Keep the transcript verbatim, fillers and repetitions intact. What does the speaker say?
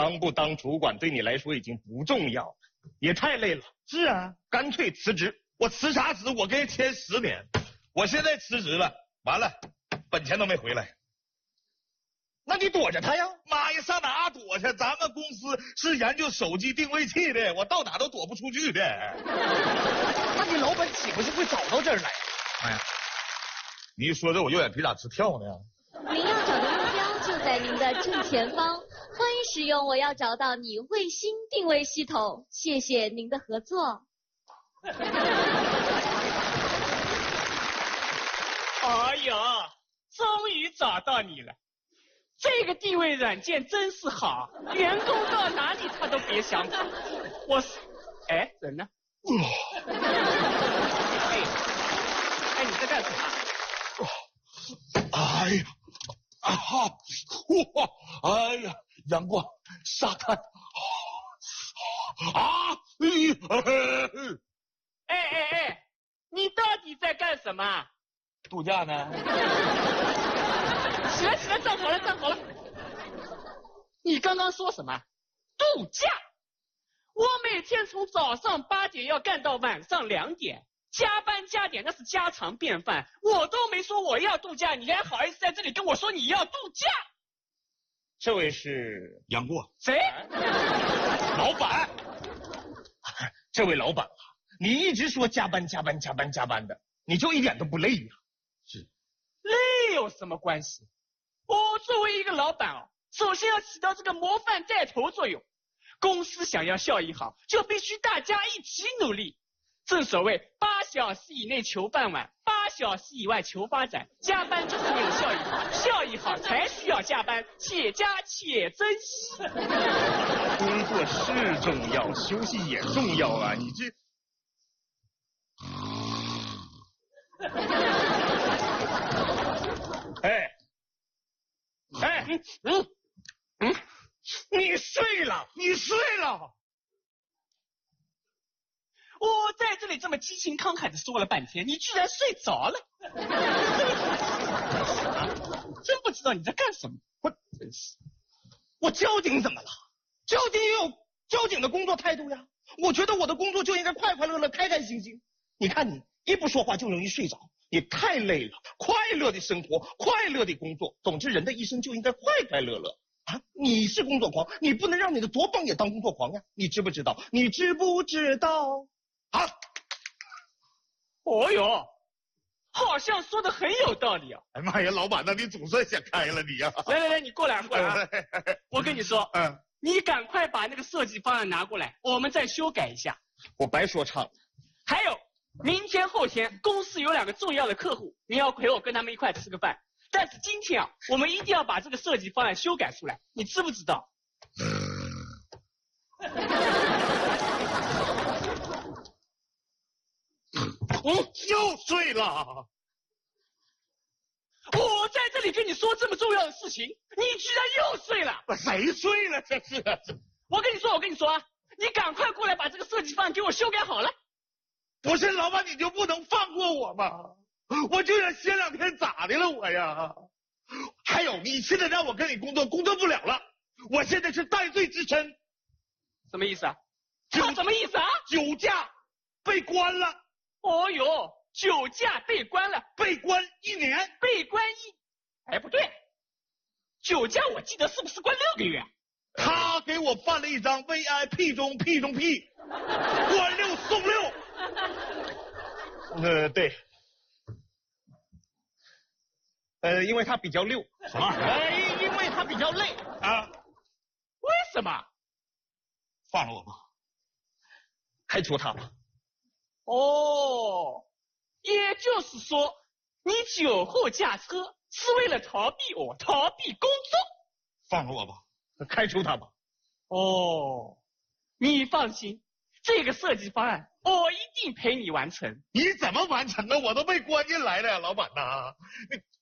当不当主管对你来说已经不重要了，也太累了。 是啊， 干脆辞职。 我辞啥职？我跟人签十年，我现在辞职了，完了，本钱都没回来。 那你躲着他呀？ 妈呀，上哪躲去？咱们公司是研究手机定位器的，我到哪都躲不出去的。 那你老板岂不是会找到这儿来？ 哎呀，你一说这，我右眼皮咋直跳呢？ 您要找的目标就在您的正前方，欢迎使用我要找到你卫星定位系统，谢谢您的合作。 哎呀，终于找到你了！这个定位软件真是好，员工到哪里他都别想跑。我是，哎，人呢？哎，哎，你在干什么？ 哎呀，啊哇，哎呀，阳光、沙滩，啊， 哎哎哎，你到底在干什么？ 度假呢？ 起来起来，站好了站好了。你刚刚说什么？度假？我每天从早上八点要干到晚上两点，加班加点那是家常便饭。我都没说我要度假，你还好意思在这里跟我说你要度假？ 这位是杨过。 谁？ 老板。这位老板啊，你一直说加班加班加班加班的，你就一点都不累呀？ 是。 累有什么关系？我作为一个老板哦，首先要起到这个模范带头作用。公司想要效益好，就必须大家一起努力。正所谓八小时以内求饭碗，八小时以外求发展。加班就是为了效益好，效益好才需要加班，且加且珍惜。 工作是重要，休息也重要啊！你这，哎，哎，嗯嗯嗯，你睡了，你睡了。 我在这里这么激情慷慨的说了半天，你居然睡着了。真不知道你在干什么。 我真是，我交警怎么了？交警也有交警的工作态度呀。我觉得我的工作就应该快快乐乐、开开心心。你看你一不说话就容易睡着，你太累了。快乐的生活，快乐的工作，总之人的一生就应该快快乐乐。啊，你是工作狂，你不能让你的左膀也当工作狂呀！你知不知道？你知不知道？啊！ 哦哟，好像说的很有道理啊！ 哎妈呀，老板，那你总算想开了你呀、啊！ 来来来，你过来过来、啊！我跟你说， 嗯， 你赶快把那个设计方案拿过来，我们再修改一下。 我白说唱了。 还有，明天后天公司有两个重要的客户，你要陪我跟他们一块吃个饭。但是今天啊，我们一定要把这个设计方案修改出来，你知不知道？ 我又睡了。 我在这里跟你说这么重要的事情，你居然又睡了！ 谁睡了？这是？ 我跟你说，我跟你说啊，你赶快过来把这个设计方案给我修改好了。 不是，老板，你就不能放过我吗？我就想歇两天，咋的了我呀？还有，你现在让我跟你工作，工作不了了。我现在是戴罪之身。 什么意思啊？ 酒什么意思啊？ 酒驾被关了。 哦哟，酒驾被关了， 被关一年， 被关一……哎，不对，酒驾我记得是不是关六个月？ 他给我办了一张 V I P 中 P 中 P， 关六送六。 呃，对。呃，因为他比较溜。 什么？ 呃，因为他比较累啊？ 为什么？ 放了我吧， 开除他吧。 哦，也就是说，你酒后驾车是为了逃避我，逃避工作。 放了我吧， 开除他吧。 哦，你放心，这个设计方案我一定陪你完成。 你怎么完成的？我都被关进来了呀，老板呐！你